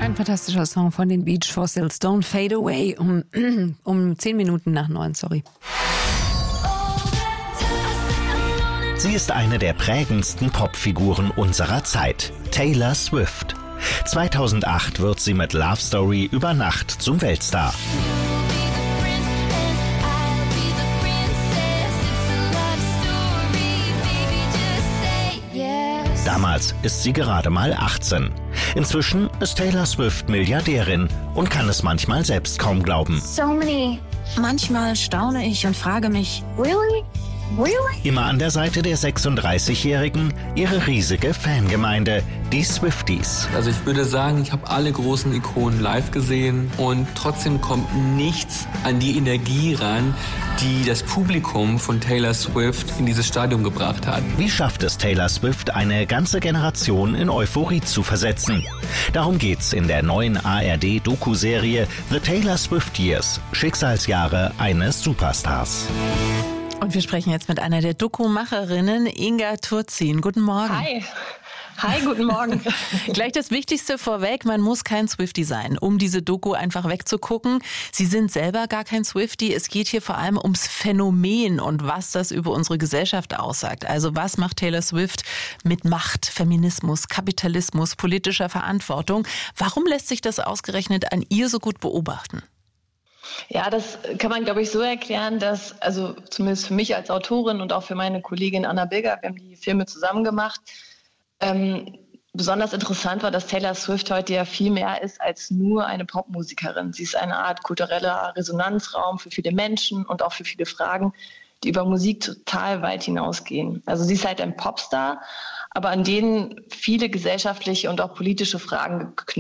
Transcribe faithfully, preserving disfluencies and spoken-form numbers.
Ein fantastischer Song von den Beach Fossils, Don't Fade Away, um, um zehn Minuten nach neun, sorry. Sie ist eine der prägendsten Popfiguren unserer Zeit, Taylor Swift. zweitausendacht wird sie mit Love Story über Nacht zum Weltstar. Damals ist sie gerade mal achtzehn. Inzwischen ist Taylor Swift Milliardärin und kann es manchmal selbst kaum glauben. So many. Manchmal staune ich und frage mich, Really? Really? Immer an der Seite der sechsunddreißigjährigen ihre riesige Fangemeinde, die Swifties. Also ich würde sagen, ich habe alle großen Ikonen live gesehen und trotzdem kommt nichts an die Energie ran, die das Publikum von Taylor Swift in dieses Stadion gebracht hat. Wie schafft es Taylor Swift, eine ganze Generation in Euphorie zu versetzen? Darum geht's in der neuen A R D-Doku-Serie The Taylor Swift Years, Schicksalsjahre eines Superstars. Und wir sprechen jetzt mit einer der Doku-Macherinnen, Inga Turzin. Guten Morgen. Hi. Hi, guten Morgen. Gleich das Wichtigste vorweg, man muss kein Swiftie sein, um diese Doku einfach wegzugucken. Sie sind selber gar kein Swiftie. Es geht hier vor allem ums Phänomen und was das über unsere Gesellschaft aussagt. Also was macht Taylor Swift mit Macht, Feminismus, Kapitalismus, politischer Verantwortung? Warum lässt sich das ausgerechnet an ihr so gut beobachten? Ja, das kann man, glaube ich, so erklären, dass, also zumindest für mich als Autorin und auch für meine Kollegin Anna Bilger, wir haben die Filme zusammen gemacht, ähm, besonders interessant war, dass Taylor Swift heute ja viel mehr ist als nur eine Popmusikerin. Sie ist eine Art kultureller Resonanzraum für viele Menschen und auch für viele Fragen, die über Musik total weit hinausgehen. Also sie ist halt ein Popstar, aber an denen viele gesellschaftliche und auch politische Fragen geknüpft